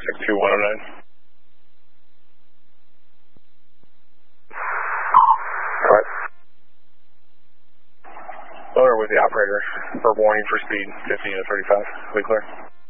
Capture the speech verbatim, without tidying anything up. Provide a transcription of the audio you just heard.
six two one oh nine. Alright. Loader with the operator for warning for speed fifteen to thirty-five. We clear.